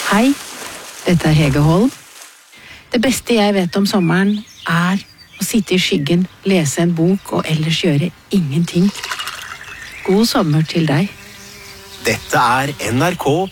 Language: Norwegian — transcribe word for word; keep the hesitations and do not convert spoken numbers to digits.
Hei, dette er Hege Holm. Det beste jeg vet om sommeren er å sitte i skyggen, lese en bok og ellers gjøre ingenting. God sommer til deg. Dette er N R K